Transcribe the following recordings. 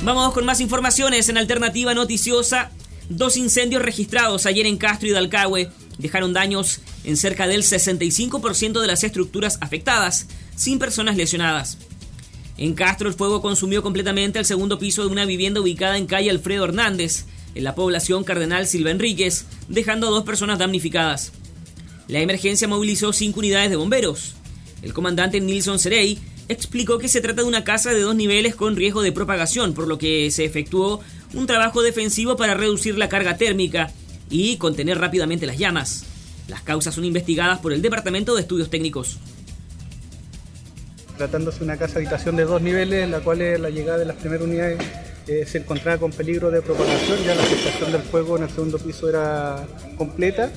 Vamos con más informaciones en Alternativa Noticiosa. 2 incendios registrados ayer en Castro y Dalcahue dejaron daños en cerca del 65% de las estructuras afectadas, sin personas lesionadas. En Castro, el fuego consumió completamente el segundo piso de una vivienda ubicada en calle Alfredo Hernández, en la población Cardenal Silva Enríquez, dejando a 2 personas damnificadas. La emergencia movilizó 5 unidades de bomberos. El comandante Nilson Cerey explicó que se trata de una casa de 2 niveles con riesgo de propagación, por lo que se efectuó un trabajo defensivo para reducir la carga térmica y contener rápidamente las llamas. Las causas son investigadas por el Departamento de Estudios Técnicos. Tratándose de una casa habitación de 2 niveles, en la cual la llegada de las primeras unidades se encontraba con peligro de propagación. Ya la afectación del fuego en el segundo piso era completa,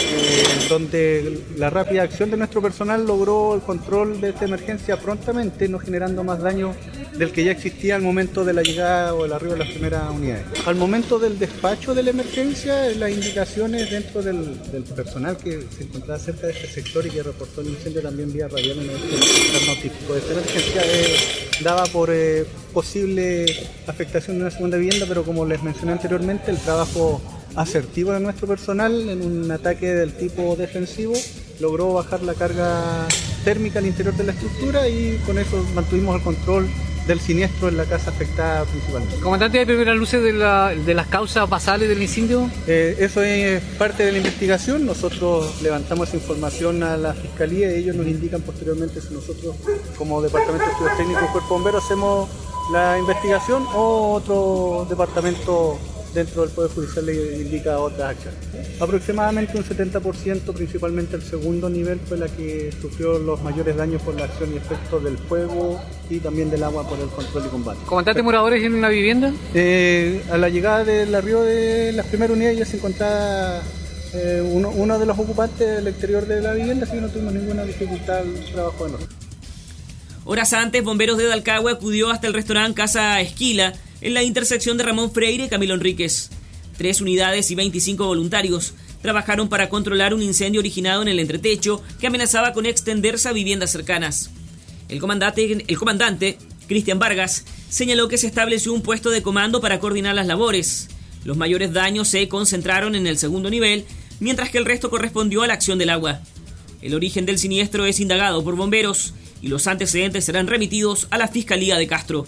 donde la rápida acción de nuestro personal logró el control de esta emergencia prontamente, no generando más daño del que ya existía al momento de la llegada o el arribo de las primeras unidades. Al momento del despacho de la emergencia, las indicaciones dentro del personal que se encontraba cerca de este sector y que reportó el incendio también vía radial en el notificó de esta emergencia, daba por posible afectación de una segunda vivienda, pero como les mencioné anteriormente, el trabajo asertivo de nuestro personal en un ataque del tipo defensivo logró bajar la carga térmica al interior de la estructura y con eso mantuvimos el control del siniestro en la casa afectada principalmente. Comandante, ¿hay primeras luces de las causas basales del incendio? Eso es parte de la investigación. Nosotros levantamos esa información a la Fiscalía y ellos nos indican posteriormente si nosotros, como Departamento de Estudios Técnicos y Cuerpo Bombero, hacemos la investigación o otro departamento dentro del Poder Judicial le indica otras acciones. Aproximadamente un 70%, principalmente el segundo nivel, fue la que sufrió los mayores daños por la acción y efecto del fuego y también del agua por el control y combate. ¿Comandante, moradores en una vivienda? A la llegada del arribo de las primeras unidades ya se encontraba uno de los ocupantes del exterior de la vivienda, así que no tuvimos ninguna dificultad al trabajo de nosotros. Horas antes, bomberos de Dalcahue acudió hasta el restaurante Casa Esquila, en la intersección de Ramón Freire y Camilo Enríquez. 3 unidades y 25 voluntarios trabajaron para controlar un incendio originado en el entretecho que amenazaba con extenderse a viviendas cercanas. El comandante, Cristian Vargas, señaló que se estableció un puesto de comando para coordinar las labores. Los mayores daños se concentraron en el segundo nivel, mientras que el resto correspondió a la acción del agua. El origen del siniestro es indagado por bomberos y los antecedentes serán remitidos a la Fiscalía de Castro.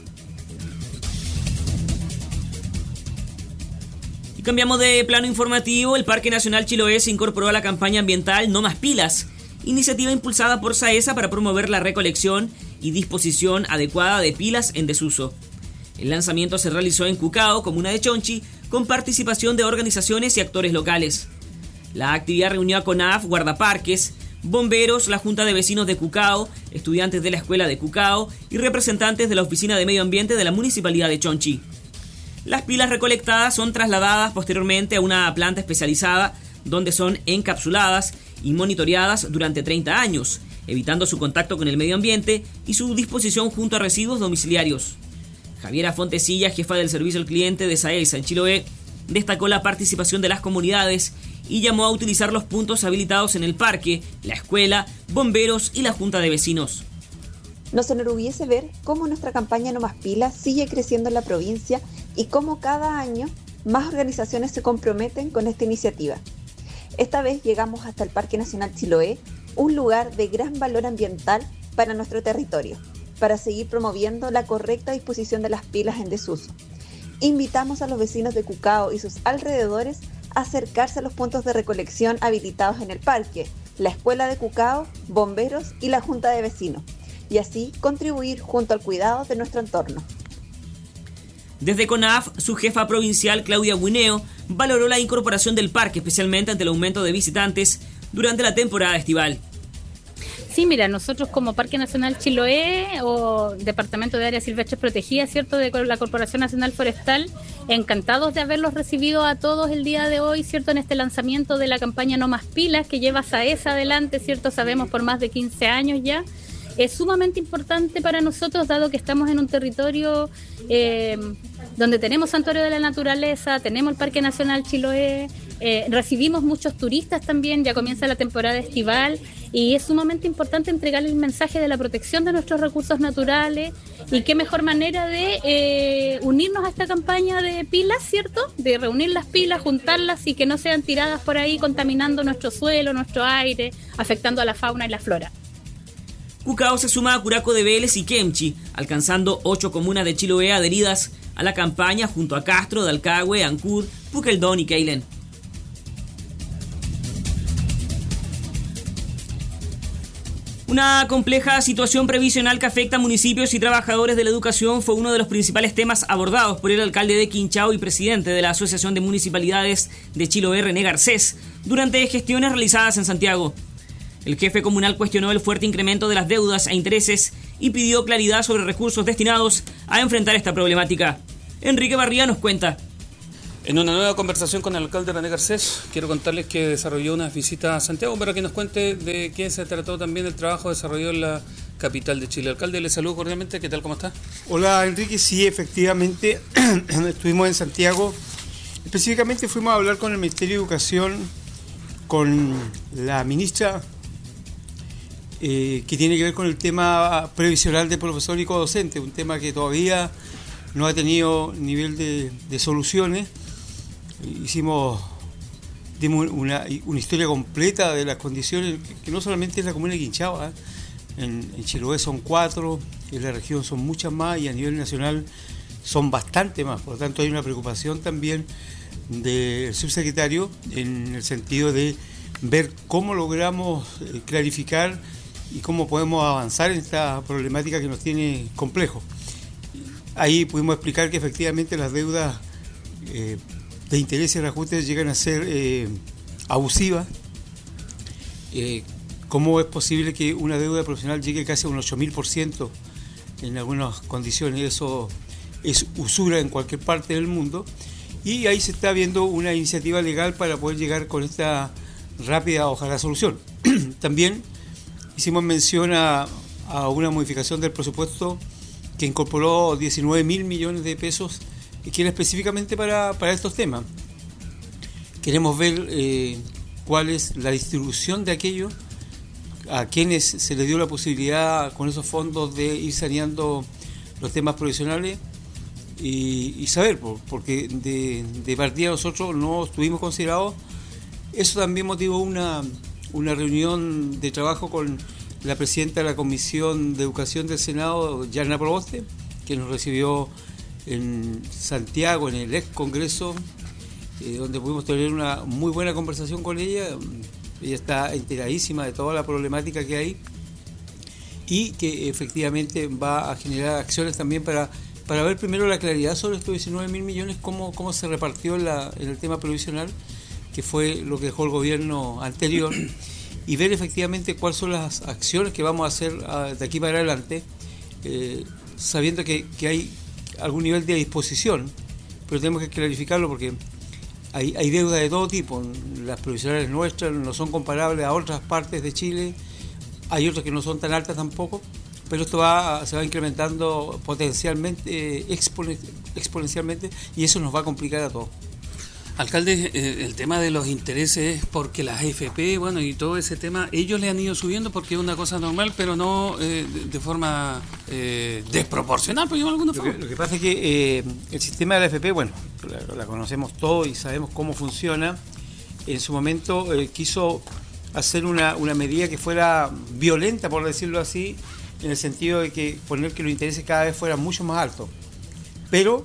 Y cambiamos de plano informativo. El Parque Nacional Chiloé se incorporó a la campaña ambiental No Más Pilas, iniciativa impulsada por SAESA para promover la recolección y disposición adecuada de pilas en desuso. El lanzamiento se realizó en Cucao, comuna de Chonchi, con participación de organizaciones y actores locales. La actividad reunió a CONAF, guardaparques, bomberos, la Junta de Vecinos de Cucao, estudiantes de la Escuela de Cucao y representantes de la Oficina de Medio Ambiente de la Municipalidad de Chonchi. Las pilas recolectadas son trasladadas posteriormente a una planta especializada donde son encapsuladas y monitoreadas durante 30 años, evitando su contacto con el medio ambiente y su disposición junto a residuos domiciliarios. Javiera Fontecilla, jefa del servicio al cliente de SAESA en Chiloé, destacó la participación de las comunidades y llamó a utilizar los puntos habilitados en el parque, la escuela, bomberos y la Junta de Vecinos. Nos enorgullece ver cómo nuestra campaña No Más Pilas sigue creciendo en la provincia y cómo cada año más organizaciones se comprometen con esta iniciativa. Esta vez llegamos hasta el Parque Nacional Chiloé, un lugar de gran valor ambiental para nuestro territorio, para seguir promoviendo la correcta disposición de las pilas en desuso. Invitamos a los vecinos de Cucao y sus alrededores a acercarse a los puntos de recolección habilitados en el parque, la Escuela de Cucao, bomberos y la Junta de Vecinos, y así contribuir junto al cuidado de nuestro entorno. Desde CONAF, su jefa provincial, Claudia Guineo, valoró la incorporación del parque, especialmente ante el aumento de visitantes durante la temporada estival. Sí, mira, nosotros como Parque Nacional Chiloé o Departamento de Áreas Silvestres Protegidas, ¿cierto?, de la Corporación Nacional Forestal, encantados de haberlos recibido a todos el día de hoy, ¿cierto?, en este lanzamiento de la campaña No Más Pilas, que lleva SAESA adelante, ¿cierto?, sabemos por más de 15 años ya. Es sumamente importante para nosotros, dado que estamos en un territorio donde tenemos Santuario de la Naturaleza, tenemos el Parque Nacional Chiloé, recibimos muchos turistas también, ya comienza la temporada estival y es sumamente importante entregarle el mensaje de la protección de nuestros recursos naturales, y qué mejor manera de unirnos a esta campaña de pilas, ¿cierto? De reunir las pilas, juntarlas y que no sean tiradas por ahí contaminando nuestro suelo, nuestro aire, afectando a la fauna y la flora. Cucao se suma a Curaco de Vélez y Kemchi, alcanzando 8 comunas de Chiloé adheridas a la campaña junto a Castro, Dalcahue, Ancud, Puqueldón y Keilen. Una compleja situación previsional que afecta a municipios y trabajadores de la educación fue uno de los principales temas abordados por el alcalde de Quinchao y presidente de la Asociación de Municipalidades de Chiloé, René Garcés, durante gestiones realizadas en Santiago. El jefe comunal cuestionó el fuerte incremento de las deudas e intereses y pidió claridad sobre recursos destinados a enfrentar esta problemática. Enrique Barría nos cuenta. En una nueva conversación con el alcalde René Garcés, quiero contarles que desarrolló una visita a Santiago para que nos cuente de qué se trató también el trabajo desarrollado en la capital de Chile. Alcalde, le saludo cordialmente. ¿Qué tal? ¿Cómo está? Hola, Enrique. Sí, efectivamente, estuvimos en Santiago. Específicamente fuimos a hablar con el Ministerio de Educación, con la ministra, que tiene que ver con el tema previsional de profesor y co-docente, un tema que todavía no ha tenido nivel de soluciones. Dimos una historia completa de las condiciones, que no solamente en la comuna de Quinchao, en Chiloé son 4, en la región son muchas más y a nivel nacional son bastante más. Por lo tanto, hay una preocupación también del subsecretario en el sentido de ver cómo logramos clarificar y cómo podemos avanzar en esta problemática que nos tiene complejos. Ahí pudimos explicar que efectivamente las deudas de intereses y reajustes llegan a ser abusivas. ¿Cómo es posible que una deuda profesional llegue casi a un 8.000% en algunas condiciones? Eso es usura en cualquier parte del mundo. Y ahí se está viendo una iniciativa legal para poder llegar con esta rápida, ojalá, solución. También hicimos mención a una modificación del presupuesto que incorporó 19.000 millones de pesos, que era específicamente para estos temas. Queremos ver cuál es la distribución de aquello, a quienes se les dio la posibilidad con esos fondos de ir saneando los temas provisionales y saber, porque de partida nosotros no estuvimos considerados. Eso también motivó una reunión de trabajo con la presidenta de la Comisión de Educación del Senado, Yarna Proboste, que nos recibió en Santiago, en el ex Congreso, donde pudimos tener una muy buena conversación con ella. Ella está enteradísima de toda la problemática que hay y que efectivamente va a generar acciones también para ver primero la claridad sobre estos 19.000 millones, cómo se repartió en el tema provisional, que fue lo que dejó el gobierno anterior, y ver efectivamente cuáles son las acciones que vamos a hacer de aquí para adelante, sabiendo que hay algún nivel de disposición, pero tenemos que clarificarlo porque hay deuda de todo tipo. Las provisionales nuestras no son comparables a otras partes de Chile, hay otras que no son tan altas tampoco, pero esto se va incrementando potencialmente, exponencialmente, y eso nos va a complicar a todos. Alcalde, el tema de los intereses, porque las AFP, bueno, y todo ese tema, ellos le han ido subiendo porque es una cosa normal, pero no de forma desproporcional, por llamarlo de alguna forma. Lo que pasa es que el sistema de la AFP, bueno, la conocemos todos y sabemos cómo funciona. En su momento quiso hacer una medida que fuera violenta, por decirlo así, en el sentido de que poner que los intereses cada vez fueran mucho más altos. Pero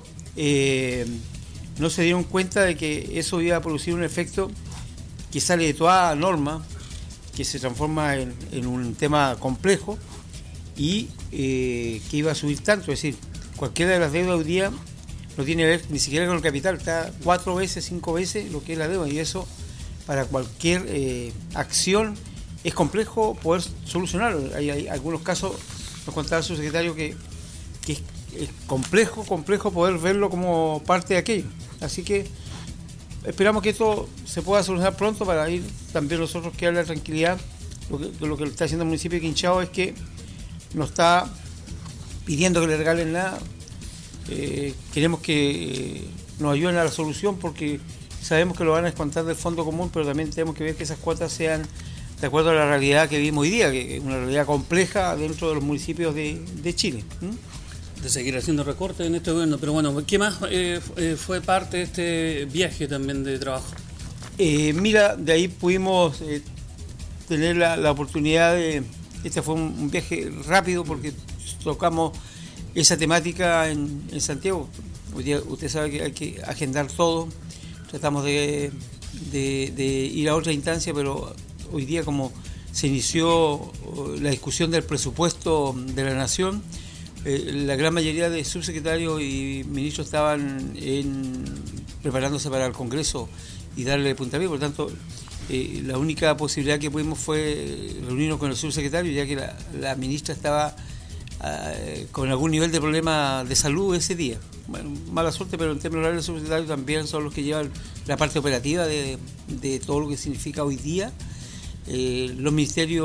no se dieron cuenta de que eso iba a producir un efecto que sale de toda norma, que se transforma en un tema complejo y que iba a subir tanto. Es decir, cualquiera de las deudas hoy día no tiene que ver ni siquiera con el capital, está 4 veces, 5 veces lo que es la deuda, y eso para cualquier acción es complejo poder solucionarlo. Hay algunos casos, nos contaba el subsecretario, que es complejo poder verlo como parte de aquello. Así que esperamos que esto se pueda solucionar pronto para ir también nosotros que darle la tranquilidad. Lo que está haciendo el municipio de Quinchao es que no está pidiendo que le regalen nada. Queremos que nos ayuden a la solución porque sabemos que lo van a descontar del fondo común, pero también tenemos que ver que esas cuotas sean de acuerdo a la realidad que vivimos hoy día, que es una realidad compleja dentro de los municipios de Chile. De seguir haciendo recortes en este gobierno, pero bueno, ¿qué más fue parte de este viaje también de trabajo? Mira, de ahí pudimos tener la oportunidad de... Este fue un viaje rápido porque tocamos esa temática en Santiago. Hoy día usted sabe que hay que agendar todo. Tratamos de ir a otra instancia, pero hoy día como se inició la discusión del presupuesto de la Nación, la gran mayoría de subsecretarios y ministros estaban preparándose para el Congreso y darle puntapié. Por tanto, la única posibilidad que pudimos fue reunirnos con el subsecretario, ya que la ministra estaba con algún nivel de problema de salud ese día. Bueno, mala suerte, pero en términos reales los subsecretarios también son los que llevan la parte operativa de todo lo que significa hoy día. Los ministerios